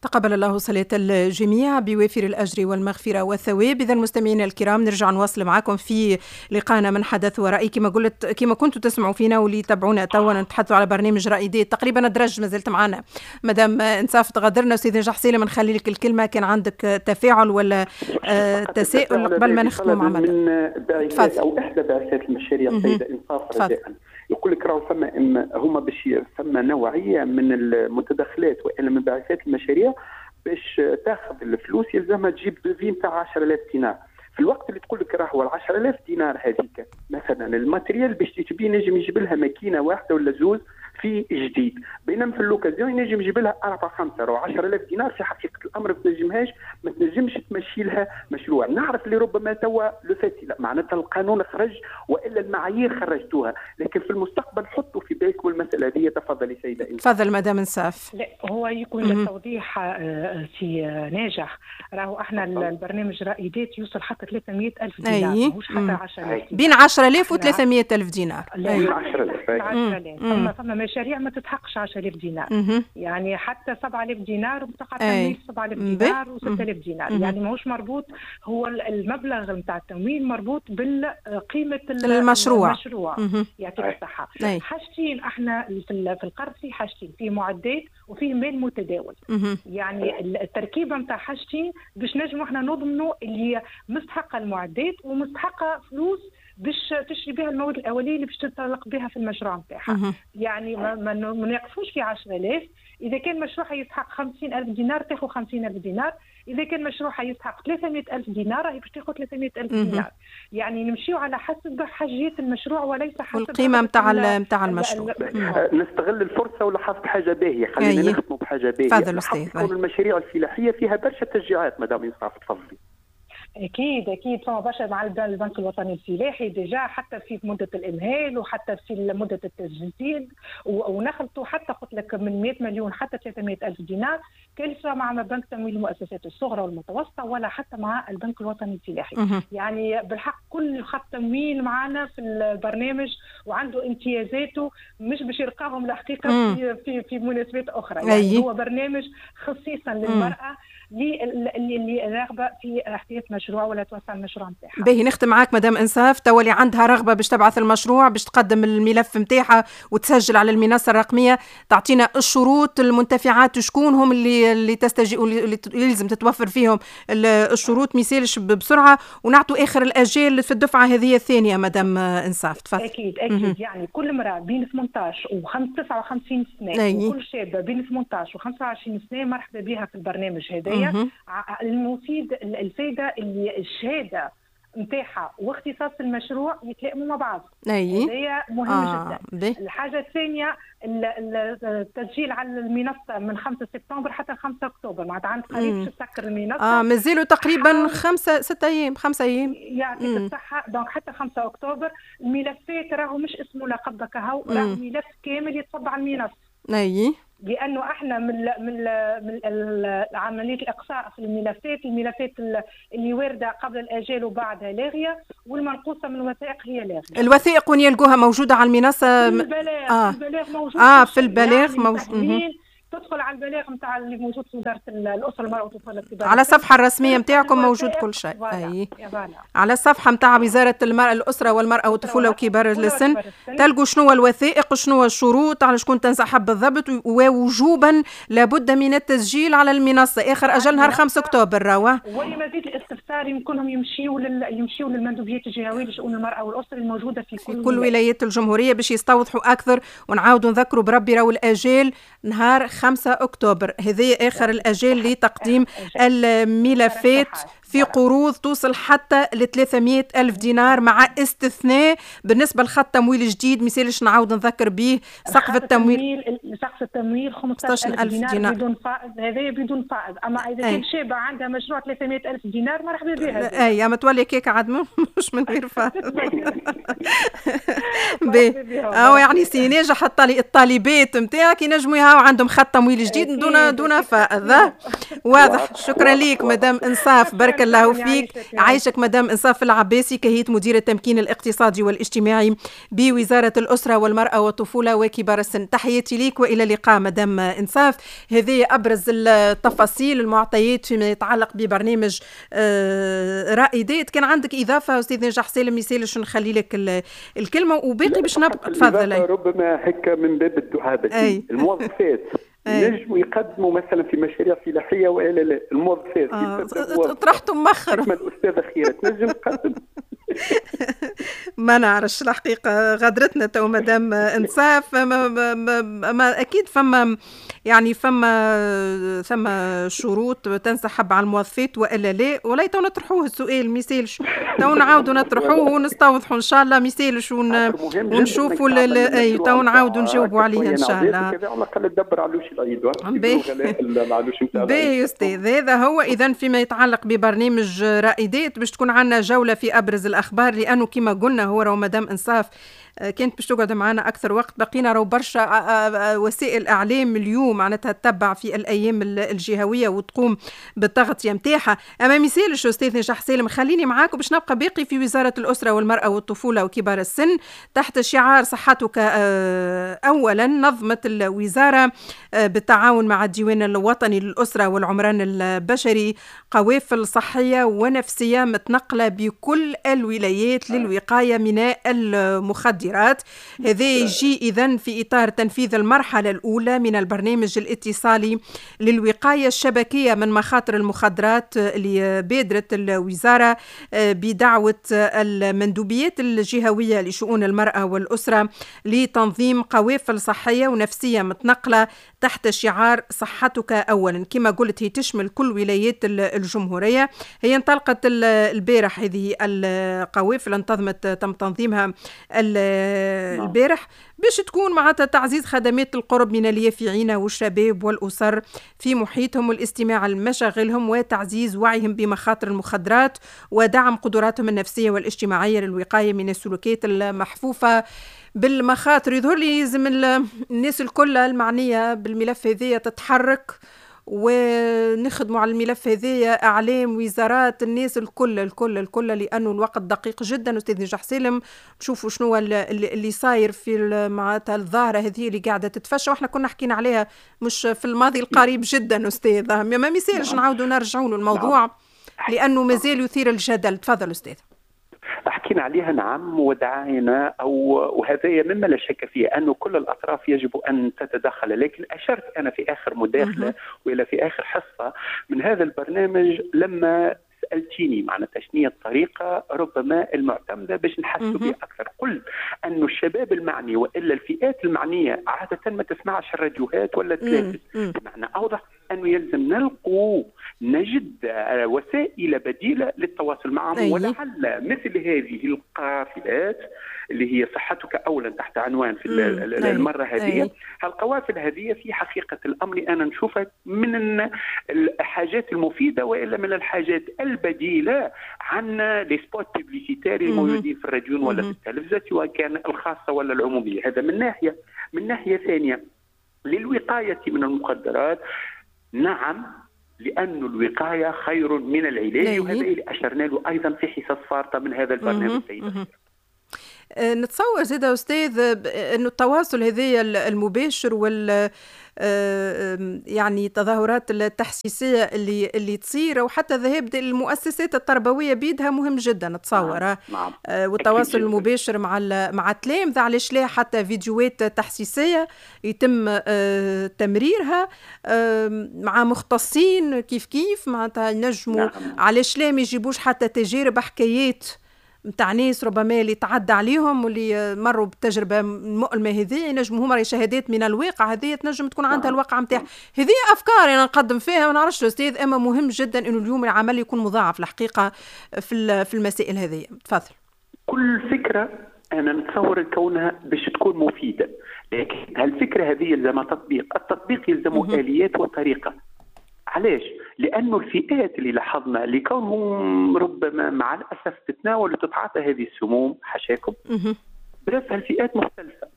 تقبل الله صلاة الجميع بوافر الأجر والمغفرة والثواب. إذا مستمعينا الكرام نرجع نواصل معكم في لقاءنا من حدث ورأي. كما كنتوا تسمعوا فينا واللي يتابعونا توا نتحدثوا على برنامج رائدات تقريبا الدرج. ما زلت معنا مدام انصاف تغادرنا. أستاذ نجاح سالم نخلي لك الكلمة، كان عندك تفاعل ولا تساؤل قبل ما نختموا مع مدام؟ من بعثات أو إحدى بعثات المشاريع السيدة انصاف رجاء يقول لك راهو هما باش ثم نوعيه من المتدخلات والا من بعثات المشاريع باش تاخذ الفلوس يلزمها تجيب دوفي نتاع 10000 دينار. في الوقت اللي تقول لك راهو 10000 دينار هذيك مثلا الماتريال باش تجيب نجم يجيب لها ماكينه واحده ولا زوز في جديد، بينما في اللوكازيون ينجم يجيب لها 4-5 أو 10000 دينار. في حقيقه الامر ما تنجمش تمشي لها مشروع. نعرف اللي ربما توا لو فاتي لا معناتها القانون خرج والا المعايير خرجتوها، لكن في المستقبل حطوا في بالكم المساله هذه. تفضلي سيده. تفضل مدام انصاف. لا هو يكون للتوضيح في ناجح، راهو احنا البرنامج رائدات يوصل حتى 300,000 دينار مش حتى 10,000 بين 10,000 و 300,000 دينار. بين 10,000 ثم مشاريع ما تتحقش 10,000 دينار يعني حتى 7,000 دينار وبتقع تمويل 7,000 دينار و6,000 دينار يعني ماهوش مربوط. هو المبلغ نتاع التمويل مربوط بالقيمة المشروع. يعطيك الصحة. حاجتين احنا في القرض في حاجتين، في معدات وفيه مال متداول. يعني التركيبة نتاع حاجتين باش نجموا احنا نضمنوا اللي مستحقة المعدات ومستحقة فلوس باش تشري بها المواد الأولية اللي باش تنطلق بها في المشروع نتاعها. يعني ما نقفوش في 10,000. إذا كان مشروع يستحق 50,000 دينار تاخذ 50,000 دينار، إذا كان مشروع يستحق 300,000 دينار راهي باش تاخذ 300,000 دينار. يعني نمشيو على حسب حاجية المشروع وليس حسب القيمة نتاع المشروع. نستغل الفرصة ولاحظت حاجة باهية، خلينا نختموا بحاجة باهية. تفضل أستاذ. المشاريع الفلاحية فيها برشا تشجيعات مدام انصاف. تفضلي. أكيد فما برشا مع البنك الوطني الفلاحي ديجا، حتى في مدة الإمهال وحتى في مدة التسجيل، ونخلطوا حتى قلت لك من 100 مليون حتى 300,000 دينار كلفة مع بنك تمويل المؤسسات الصغرى والمتوسطة ولا حتى مع البنك الوطني الفلاحي. يعني بالحق كل خط تمويل معنا في البرنامج وعنده امتيازاته مش باش يلقاهم الحقيقة في مناسبات أخرى. يعني هو برنامج خصيصا للمرأة اللي راغبه في احداث مشروع ولا توسع المشروع نتاعها. باهي نختم معاك مدام انصاف. تولي عندها رغبه باش تبعث المشروع باش تقدم الملف نتاعها وتسجل على المنصه الرقميه، تعطينا الشروط المنتفعات شكون هم اللي تستجيب اللي يلزم تتوفر فيهم الشروط، ميسالش بسرعه ونعطوا اخر الاجال في الدفعه هذه الثانيه مدام انصاف. تفضل. اكيد يعني كل امراه بين 18 و 59 سنه وكل شابه بين 18 و 25 سنه مرحبا بها في البرنامج هذا. المفيد الفائدة اللي الشهادة نتاعها واختصاص المشروع يتلائموا مع بعض. هذه مهمة جدا. الحاجة الثانية التسجيل على المنصة من 5 سبتمبر حتى 5 أكتوبر، معناتها عند قريب تسكر المنصة. مازالوا تقريبا 5 أيام. يعطيك الصحة. دونك حتى 5 أكتوبر الملفات راهو مش اسمه لقب كهو، راهو ملف كامل يتصب على المنصة. لأنه احنا من عملية الإقصاء في الملفات اللي واردة قبل الآجال وبعدها لاغية، والمنقوصة من الوثائق هي لاغية. الوثائق وين يلقوها موجودة على المنصة؟ البلاغ موجود. في البلاغ موجود. تدخل على البلاغ نتاع اللي موجود في وزارة الأسرة والمرأة والطفولة والكبار على الصفحة الرسمية نتاعكم موجود كل شيء. على الصفحة نتاع وزارة الأسرة والمرأة والطفولة وكبار السن تلقوا شنو الوثائق شنو الشروط على شكون تنسحب بالضبط، ووجوبا لابد من التسجيل على المنصة. آخر أجل نهار 5 أكتوبر راهو. واللي مزيد الاستفسار يمكنهم يمشيوا للمندوبيات الجهوية لشؤون المرأة والأسرة الموجودة في كل ولايات الجمهورية باش يستوضحوا أكثر. ونعاودوا نذكروا بربي راهو الآجال نهار 5 أكتوبر، هذه آخر الأجال لتقديم الملفات في قروض توصل حتى ل 300,000 دينار مع استثناء بالنسبة لخط تمويل جديد مثالش نعاود نذكر به سقف التمويل 15,000 دينار بدون فائض. هذا بدون فائض. أما إذا كان شابة عندها مشروع 300,000 دينار مرحبا بها. أما تولي كيك عاد مش من غير فائض. يعني سي ناجح الطالبات نتاعك ينجموا يهاو عندهم خط تمويل جديد دون فائض. واضح. شكرا ليك مدام انصاف. بارك الله فيك. عايشك مدام إنصاف العباسي، كهيئة مدير التمكين الاقتصادي والاجتماعي بوزارة الأسرة والمرأة والطفولة وكبار السن. تحياتي ليك وإلى اللقاء مدام إنصاف. هذه أبرز التفاصيل المعطيات فيما يتعلق ببرنامج رائدات. كان عندك إضافة أستاذ نجاح سالم؟ يسالش نخلي لك الكلمة وباقي باش نبقى. تفضل. ربما هكا من باب الدعابة. الموظفات نجموا يقدموا مثلا في مشاريع فلاحيه والا لا. الموظفات طرحتم مخر الاستاذه خيرة تنجم تقدم. ما نعرفش الحقيقه، غادرتنا تو مدام انصاف. ما اكيد فما يعني ثم شروط تنسحب على الموظفات والا لا، ولا تو نطرحوه السؤال ما يسالش، تو نعاودوا نطرحوه ونستوضحوا ان شاء الله ما يسالش ونشوفوا اي تو نعاودوا نجاوبوا عليه ان شاء الله. كذا على الاقل ندبر علوش العيد باهي استاذ. هذا هو اذا فيما يتعلق ببرنامج رائدات. باش تكون عندنا جوله في ابرز الاخبار، لانه كما قلنا هو راهو مدام انصاف كانت باش تقعد معنا اكثر وقت. بقينا راهو برشا وسائل اعلام اليوم معناتها تتبع في الايام الجهويه وتقوم بالتغطيه نتاعها. اما مثالش استاذ نجاح سالم، خليني معاكم باش نبقى باقي في وزاره الاسره والمراه والطفوله وكبار السن تحت شعار صحتك اولا. نظمت الوزاره بالتعاون مع الديوان الوطني للاسره والعمران البشري قوافل صحيه ونفسيه متنقله بكل الولايات للوقايه من المخدرات. هذا يجي إذن في إطار تنفيذ المرحلة الأولى من البرنامج الاتصالي للوقاية الشبكية من مخاطر المخدرات اللي بادرت الوزارة بدعوة المندوبيات الجهوية لشؤون المرأة والأسرة لتنظيم قوافل صحية ونفسية متنقلة تحت شعار صحتك أولا. كما قلت هي تشمل كل ولايات الجمهورية. هي انطلقت البارح هذه القوافل، انتظمت تم تنظيمها البارح باش تكون معناتها تعزيز خدمات القرب من اليافعين والشباب والأسر في محيطهم والاستماع لمشاغلهم وتعزيز وعيهم بمخاطر المخدرات ودعم قدراتهم النفسية والاجتماعية للوقاية من السلوكيات المحفوفة بالمخاطر. يظهر لي لازم الناس الكل المعنية بالملف هذه تتحرك ونخدموا على الملف هذايا، اعلام، وزارات، الناس الكل لانه الوقت دقيق جدا. استاذ نجاح سالم نشوفوا شنو اللي صاير في معناتها الظاهره هذه اللي قاعده تتفشى، واحنا كنا حكينا عليها مش في الماضي القريب جدا استاذ. ما مثالش نعاودوا نرجعوا له الموضوع لانه مازال يثير الجدل. تفضل استاذ. حكينا عليها نعم ودعاينا وهذا مما لا شك فيه أنه كل الأطراف يجب أن تتدخل. لكن أشرت أنا في آخر مداخلة وإلى في آخر حصة من هذا البرنامج لما سألتيني معناتها شنو الطريقة ربما المعتمدة باش نحسوا بها أكثر. قلت أنه الشباب المعني وإلا الفئات المعنية عادة ما تسمعش الراديوهات ولا تلفز. بمعنى أوضح أنه يلزم نجد وسائل بديلة للتواصل معهم. ولعل مثل هذه القافلات اللي هي صحتك أولا تحت عنوان في المرة هذه، القوافل هذه في حقيقة الأمر أنا نشوفها من الحاجات المفيدة وإلا من الحاجات البديلة عن السبوت بيبليسيتاري الموجودين في الراديو ولا في التلفزة سواء كان الخاصة ولا العمومية. هذا من ناحية ثانية للوقاية من المخدرات. نعم، لأن الوقاية خير من العلاج، وهذا اللي أشرنا له أيضا في حصص فارطة من هذا البرنامج. نتصور زيد أستاذ أنه التواصل هذه المباشر وال يعني التظاهرات التحسيسية اللي تصير وحتى ذهاب المؤسسات التربوية بيدها مهم جدا نتصور. والتواصل المباشر مع التلامذة، علاش لا حتى فيديوهات تحسيسية يتم تمريرها مع مختصين كيف معناتها ينجموا. علاش لا ما يجيبوش حتى تجارب حكايات متاع ناس ربما اللي تعدى عليهم واللي مروا بالتجربة المؤلمة هذه، ينجموا هما شهادات من الواقع هذه تنجم تكون عندها الواقع متاعها. هذه أفكار أنا نقدم فيها ما نعرفش أستاذ، أما مهم جدا إنه اليوم العمل يكون مضاعف الحقيقة في المسائل هذه. تفضل. كل فكرة أنا نتصور كونها باش تكون مفيدة، لكن هالفكرة هذه يلزم التطبيق يلزمه آليات وطريقة. علاش؟ لأنه الفئات اللي لاحظنا اللي كونهم ربما مع الأسف تتناول وتتعاطى هذه السموم حاشاكم، بس هالفئات مختلفة.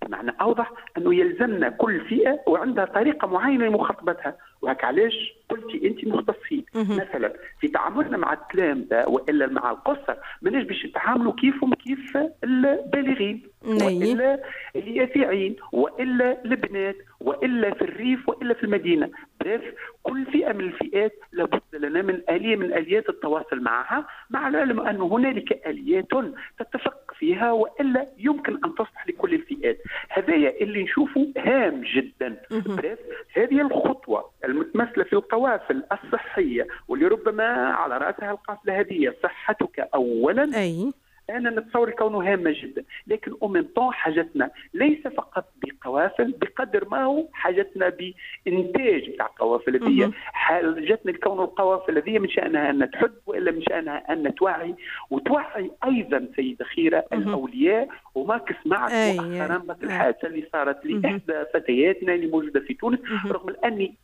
بمعنى أوضح أنه يلزمنا كل فئة وعندها طريقة معينة لمخاطبتها، وهك علاش قلتي أنت مختصين. مثلا في تعاملنا مع التلامذة وإلا مع القصر ماناش باش يتعاملوا كيفهم كيف البالغين وإلا اليافعين وإلا البنات وإلا في الريف وإلا في المدينة. بريف كل فئة من الفئات لابد لنا من آلية من آليات التواصل معها، مع العلم أن هنالك آليات تتفق فيها وإلا يمكن أن تصلح لكل الفئات. هذايا اللي نشوفه هام جدا. بريف هذه الخطوة المتمثلة في القوافل الصحية واللي ربما على رأسها القافلة هذه صحتك أولا. أنا نتصور كونه هامة جدا، لكن أومنطون حاجتنا ليس فقط بقوافل بقدر ما هو حاجتنا بإنتاج تاع قوافل هذه. حاجتنا لكون القوافل هذه من شأنها أن تحد وإلا من شأنها أن توعي، وتوعي أيضا سيدة خيرة الأولياء. وما كسمعت مؤخرا الحادثة اللي صارت لإحدى فتياتنا اللي موجودة في تونس، رغم أني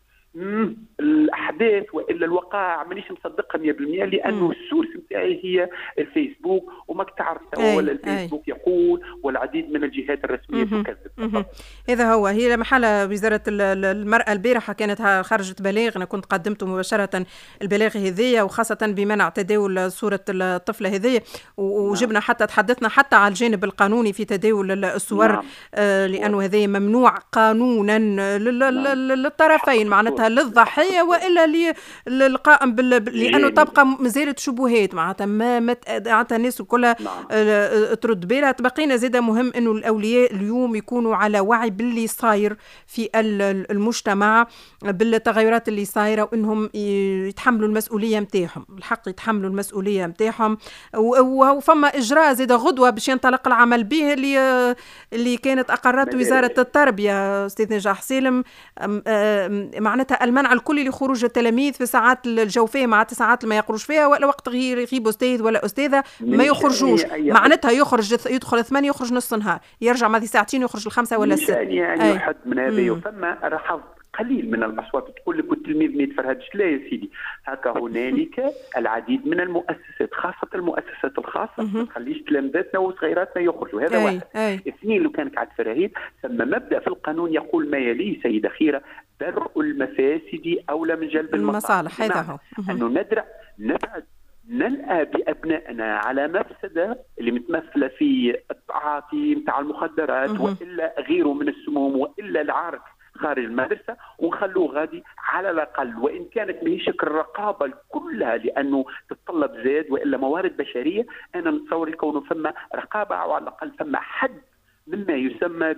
الاحداث والا الوقائع مانيش مصدقها 100%، لانه السورس نتاعي هي الفيسبوك، وماك تعرف ولا الفيسبوك يقول والعديد من الجهات الرسميه تكذب. هذا هو. هي محل وزاره المراه البارحه كانت خرجت بلاغ، انا كنت قدمته مباشره البلاغ هذية، وخاصه بمنع تداول صوره الطفله هذية، وجبنا حتى تحدثنا حتى على الجانب القانوني في تداول الصور. لانه هذا ممنوع قانونا للطرفين، معناتها للضحيه والا للقائم لانه تبقى مازالت شبهات، معناتها معناتها الناس كلها ترد بالها. بقينا زاده مهم انه الاولياء اليوم يكونوا على وعي باللي صاير في المجتمع، بالتغيرات اللي صايره، وانهم يتحملوا المسؤوليه نتاعهم، الحق يتحملوا المسؤوليه نتاعهم. وفما اجراء زاده غدوه باش ينطلق العمل به اللي كانت اقرته وزاره التربيه استاذ نجاح سالم، معناتها المنع الكلي لخروج التلاميذ في ساعات الجوفيه، مع ساعات ما يخرج فيها، ولا وقت يغيب استاذ ولا استاذه ما يخرجوش. معناتها يدخل 8 يخرج نص نهار، يرجع بعد ساعتين يخرج ال5 ولا 6. يعني يحد من هذا. وفما رحظ قليل من الاصوات تقول لك التلميذ ما يتفرهدش. لا يا سيدي، هكا هنالك العديد من المؤسسات، خاصه المؤسسات الخاصه ما تخليش تلامذاتنا وصغيراتنا يخرجوا. هذا واحد. اثنين، لو كانك عاد فرهيد، ثم مبدا في القانون يقول ما يليه سيده خيره: درء المفاسد اولى من جلب المصالح. هذا هو. انه نبعد نلقى بأبنائنا على مفسدة اللي متمثلة في التعاطي نتاع المخدرات وإلا غيره من السموم وإلا العرق خارج المدرسة، ونخلوه غادي على الأقل، وإن كانت ماهيش الرقابة كلها لأنه تتطلب زاد وإلا موارد بشرية. أنا نتصور يكون فما رقابة، أو على الأقل فما حد مما يسمى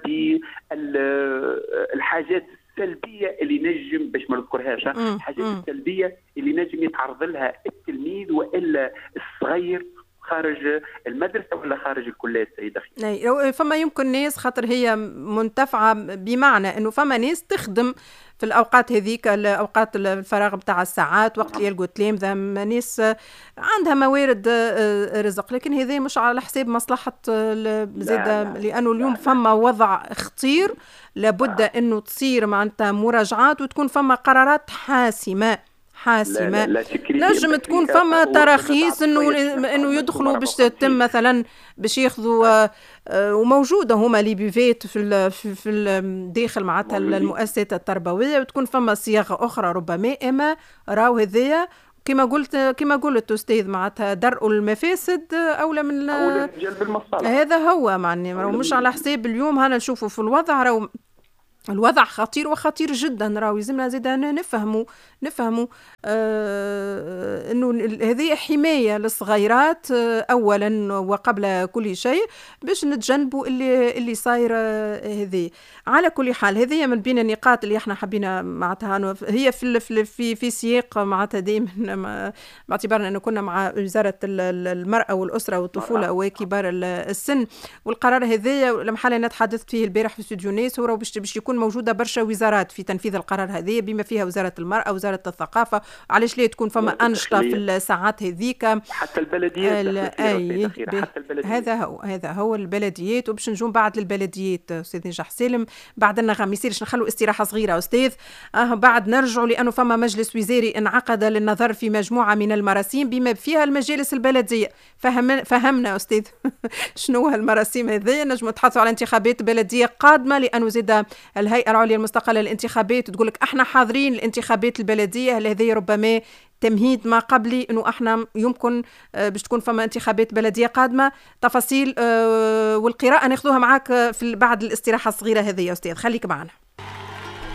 بالحاجات السلبيه اللي نجم، باش ما نذكرهاش، الحاجات السلبيه اللي نجم يتعرض لها التلميذ والا الصغير خارج المدرسه ولا خارج الكليه السيده. فما يمكن ناس خاطر هي منتفعه، بمعنى انه فما ناس تخدم في الأوقات هذيك، الأوقات الفراغ بتاع الساعات، وقت اللي يلقوا تلامذة، ناس عندها موارد رزق، لكن هذا مش على حساب مصلحة زادة. لأنه اليوم فما وضع خطير لابد أنه تصير معناتها مراجعات، وتكون فما قرارات حاسمة. نجم تكون فما تراخيص انه يدخلوا باش تتم مثلا باش ياخذوا، وموجوده هما لي بيفيت في داخل معناتها المؤسسات التربويه، وتكون فما صياغه اخرى ربما. اما راهو هذيا كما قلت استاذ، معناتها درء المفاسد اولى من جلب المصالح. هذا هو معني، مش على حساب اليوم هنا نشوفوا في الوضع، راهو الوضع خطير وخطير جدا. راهو يلزمنا زيد نفهموا انه هذه حمايه للصغيرات اولا وقبل كل شيء، باش نتجنبوا اللي صاير هذه. على كل حال هذه من بين النقاط اللي احنا حبينا معناتها، هي في سياق معناتها دائما، باعتبارنا انه كنا مع وزاره المراه والاسره والطفوله وكبار السن، والقرار هذا لما حاليا تحدثت فيه البارح في استوديو ناس، هو باش يكون تكون موجوده برشا وزارات في تنفيذ القرار هذه، بما فيها وزاره المراه، وزاره الثقافه، علاش لا تكون فما انشطه في الساعات هذيك، حتى البلديات حتى البلديات. هذا هو البلديات. وباش نجوم بعد للبلديات استاذ نجاح سالم بعد النغم، ما يصيرش نخلوا استراحه صغيره استاذ، بعد نرجعوا لانه فما مجلس وزاري انعقد للنظر في مجموعه من المراسيم بما فيها المجالس البلديه. فهمنا استاذ شنو هالمراسيم هذه؟ نجم نتحدثوا على انتخابات بلديه قادمه، لانه زاد الهيئه العليا المستقله للانتخابات تقول لك احنا حاضرين الانتخابات البلديه. هذه ربما تمهيد ما قبلي انه احنا يمكن باش تكون فما انتخابات بلديه قادمه. تفاصيل والقراءه ناخذوها معاك في بعد الاستراحه الصغيره هذه يا استاذ، خليك معنا.